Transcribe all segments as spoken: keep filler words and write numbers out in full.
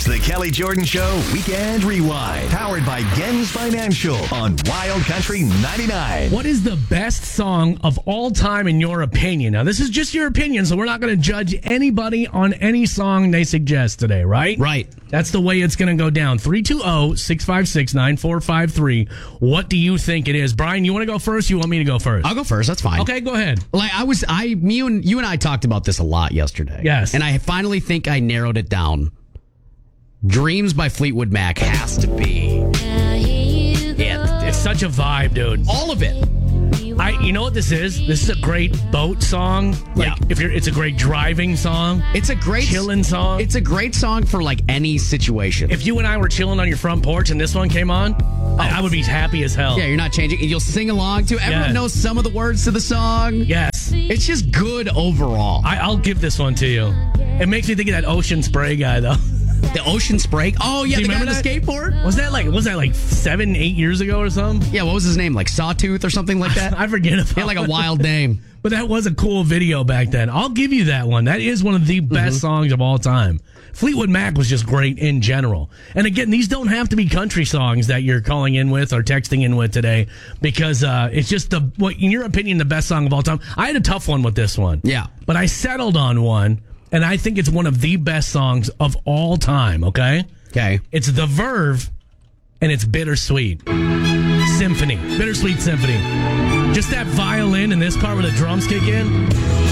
the Kelly Jordan Show Weekend Rewind, powered by Gens Financial on Wild Country ninety-nine. What is the best song of all time in your opinion? Now, this is just your opinion, so we're not going to judge anybody on any song they suggest today, right? Right. That's the way it's going to go down. three two zero, six five six, nine four five three. What do you think it is? Brian, you want to go first? You want me to go first? I'll go first. That's fine. Okay, go ahead. Like I was, I, me and you and I talked about this a lot yesterday. Yes. And I finally think I narrowed it down. Dreams by Fleetwood Mac has to be. Yeah, it's such a vibe, dude. All of it. I, you know what this is? This is a great boat song. Like, Yeah. if you're, it's a great driving song. It's a great chilling song. It's a great song for like any situation. If you and I were chilling on your front porch and this one came on, I, I would be happy as hell. Yeah, you're not changing. You'll sing along to. Everyone Yeah. knows some of the words to the song. Yes. It's just good overall. I, I'll give this one to you. It makes me think of that Ocean Spray guy, though. The Ocean Spray. Oh yeah, Do you the guy on remember the that? skateboard. Was that like was that like seven, eight years ago or something? Yeah, what was his name? Like Sawtooth or something like that. I forget about. He had like a wild name. But that was a cool video back then. I'll give you that one. That is one of the best Mm-hmm. songs of all time. Fleetwood Mac was just great in general. And again, these don't have to be country songs that you're calling in with or texting in with today, because uh, it's just the what in your opinion the best song of all time. I had a tough one with this one. Yeah. But I settled on one, and I think it's one of the best songs of all time, okay? Okay. It's The Verve, and it's Bittersweet Symphony. Bittersweet Symphony. Just that violin and this part where the drums kick in.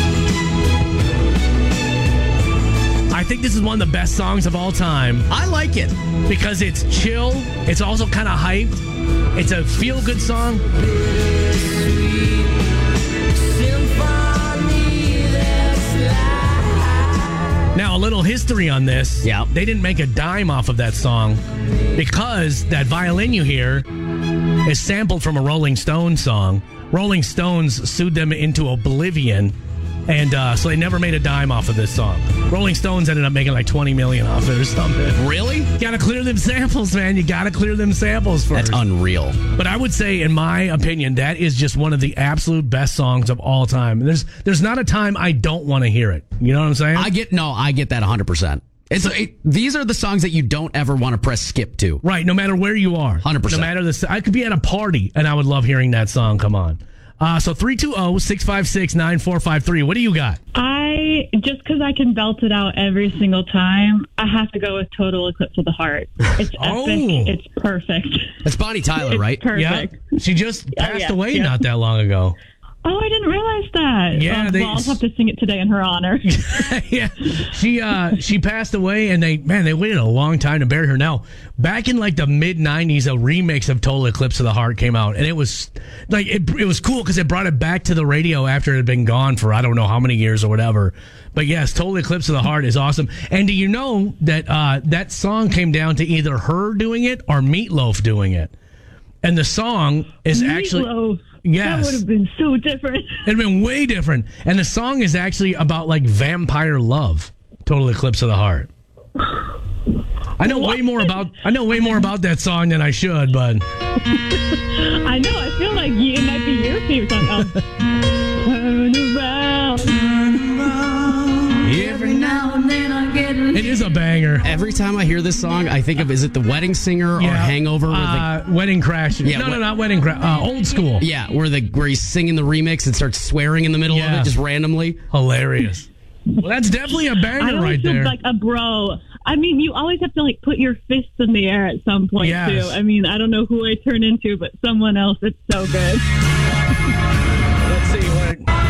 I think this is one of the best songs of all time I like it. because it's chill. It's also kind of hyped. It's a feel-good song. Now, a little history on this. Yeah. They didn't make a dime off of that song because that violin you hear is sampled from a Rolling Stones song. Rolling Stones sued them into oblivion, and uh, so they never made a dime off of this song. Rolling Stones ended up making like twenty million dollars off it or something. Really? You gotta clear them samples, man. You gotta clear them samples first. That's unreal. But I would say, in my opinion, that is just one of the absolute best songs of all time. There's there's not a time I don't want to hear it. You know what I'm saying? I get no, I get that one hundred percent. It's it, these are the songs that you don't ever want to press skip to. Right, no matter where you are. one hundred percent. No matter the... I could be at a party, and I would love hearing that song come on. Uh, so three two zero, six five six, nine four five three. What do you got? I, just because I can belt it out every single time, I have to go with Total Eclipse of the Heart. It's Oh. epic. It's perfect. It's Bonnie Tyler, It's right? perfect. Yeah, she just Oh, passed yeah, away yeah. not that long ago. Oh, I didn't realize that. Yeah, Um, they- well, I'll have to sing it today in her honor. Yeah, she uh, she passed away, and they man they waited a long time to bury her. Now, back in like the mid nineties, a remix of Total Eclipse of the Heart came out, and it was like it, it was cool because it brought it back to the radio after it had been gone for I don't know how many years or whatever. But yes, Total Eclipse of the Heart is awesome. And do you know that uh, that song came down to either her doing it or Meatloaf doing it? And the song is actually. Meatloaf. Yes. That would have been so different. It'd been way different. And the song is actually about like vampire love. Total Eclipse of the Heart. I know way more about I know way more about that song than I should, but I know. I feel like you, it might be your favorite song. Um, turn around. every now and then I get it is a banger. Every time I hear this song, I think of, is it The Wedding Singer or Hangover? Where Uh, Wedding Crashers. Yeah, no, no, we- not Wedding Crash. Uh, old school. the, yeah, where the where he's singing the remix and starts swearing in the middle Yeah. of it just randomly. Hilarious. Well, that's definitely a I banger always right feel there. like a bro. I mean, you always have to like put your fists in the air at some point Yes. too. I mean, I don't know who I turn into, but someone else. It's so good. Let's see what.